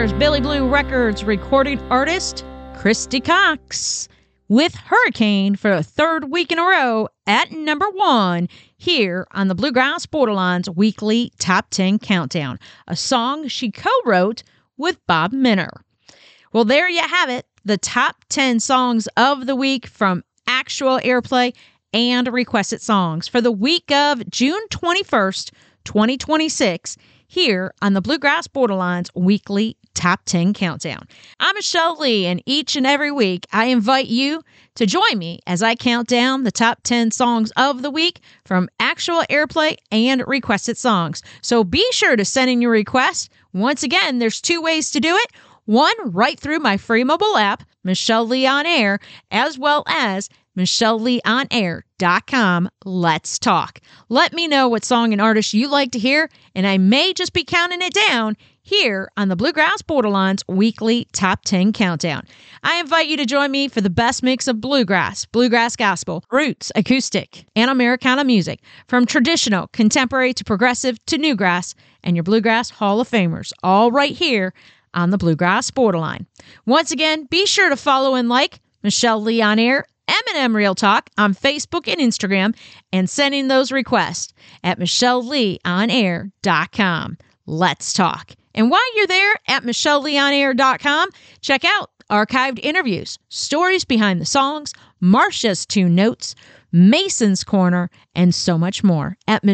There's Billy Blue Records recording artist Christy Cox with Hurricane for the third week in a row at number 1 here on the Bluegrass Borderline's weekly Top 10 Countdown, a song she co-wrote with Bob Minner. Well, there you have it, the top 10 songs of the week from actual airplay and requested songs for the week of June 21st, 2026, here on the Bluegrass Borderline's weekly Top 10 Countdown. I'm Michelle Lee, and each and every week I invite you to join me as I count down the top 10 songs of the week from actual airplay and requested songs. So be sure to send in your requests. Once again, there's 2 ways to do it. One, right through my free mobile app, Michelle Lee On Air, as well as MichelleLeeOnAir.com. Let's talk. Let me know what song and artist you like to hear, and I may just be counting it down here on the Bluegrass Borderline's weekly Top 10 Countdown. I invite you to join me for the best mix of bluegrass gospel, roots, acoustic, and Americana music, from traditional, contemporary to progressive to newgrass, and your Bluegrass Hall of Famers, all right here on the Bluegrass Borderline. Once again, be sure to follow and like Michelle Lee On Air, M&M Real Talk on Facebook and Instagram, and send in those requests at MichelleLeeOnAir.com. Let's talk. And while you're there at MichelleLeeOnAir.com, check out archived interviews, stories behind the songs, Marcia's tune notes, Mason's Corner, and so much more at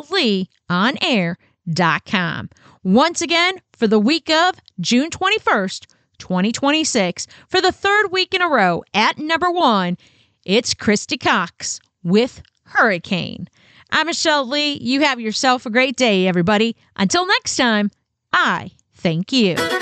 MichelleLeeOnAir.com. Once again, for the week of June 21st, 2026, for the third week in a row at number 1, it's Christy Cox with Hurricane. I'm Michelle Lee. You have yourself a great day, everybody. Until next time, I thank you.